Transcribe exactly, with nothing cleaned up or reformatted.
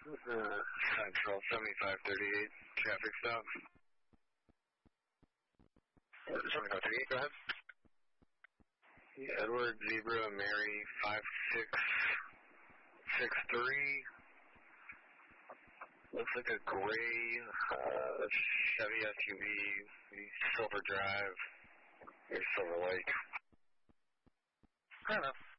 Uh, Central seventy-five thirty-eight, traffic stop. seventy-five thirty-eight, go ahead. Edward Zebra Mary five six six three. Looks like a gray uh, Chevy S U V, Silver Drive, or Silver Lake. Fair enough.